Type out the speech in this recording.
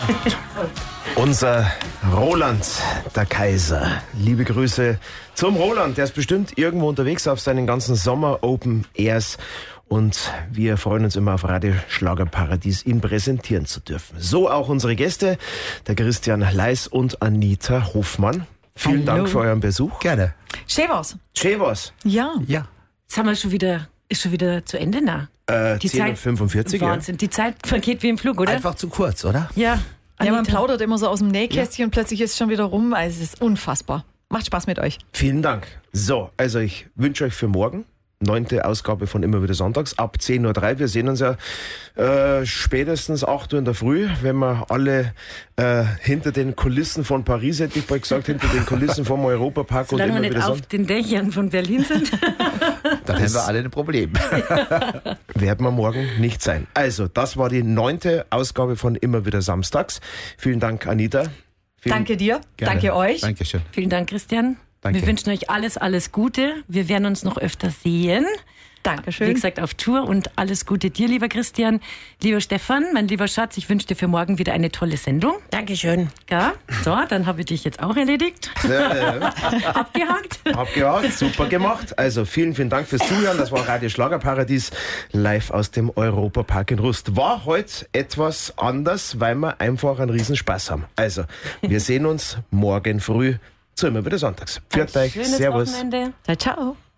Unser Roland, der Kaiser. Liebe Grüße zum Roland. Der ist bestimmt irgendwo unterwegs auf seinen ganzen Sommer-Open Airs. Und wir freuen uns immer auf Radio Schlagerparadies, ihn präsentieren zu dürfen. So auch unsere Gäste, der Christian Leis und Anita Hofmann. Vielen Dank für euren Besuch. Gerne. Schön war's. Schön war's. Ja. Ja. Jetzt haben wir ist schon wieder zu Ende, na? Die 10:45 Uhr. Wahnsinn, die Zeit vergeht wie im Flug, oder? Einfach zu kurz, oder? Ja. Ja, man plaudert immer so aus dem Nähkästchen und plötzlich ist es schon wieder rum. Also es ist unfassbar. Macht Spaß mit euch. Vielen Dank. So, also ich wünsche euch für morgen 9. Ausgabe von Immer wieder Sonntags ab 10:03 Uhr. Wir sehen uns ja spätestens 8 Uhr in der Früh, wenn wir alle hinter den Kulissen von Paris, hätte ich bald gesagt, hinter den Kulissen vom Europapark Solange und wir immer nicht wieder auf den Dächern von Berlin sind. Dann haben wir alle ein Problem. Werden wir morgen nicht sein. Also, das war die 9. Ausgabe von Immer wieder Samstags. Vielen Dank, Anita. Danke dir. Gerne. Danke euch. Dankeschön. Vielen Dank, Christian. Danke. Wir wünschen euch alles Gute. Wir werden uns noch öfter sehen. Dankeschön. Wie gesagt, auf Tour und alles Gute dir, lieber Christian. Lieber Stefan, mein lieber Schatz, ich wünsche dir für morgen wieder eine tolle Sendung. Dankeschön. Ja, so, dann habe ich dich jetzt auch erledigt. Abgehakt. Abgehakt, super gemacht. Also vielen Dank fürs Zuhören. Das war Radio Schlagerparadies live aus dem Europapark in Rust. War heute etwas anders, weil wir einfach einen Riesenspaß haben. Also, wir sehen uns morgen früh zu Immer wieder Sonntags. Pfiat euch, Schönes Servus. Wochenende. Ciao.